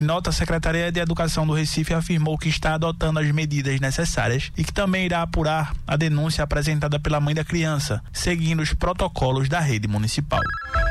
Nota, a Secretaria de Educação do Recife afirmou que está adotando as medidas necessárias e que também irá apurar a denúncia apresentada pela mãe da criança, seguindo os protocolos da rede municipal.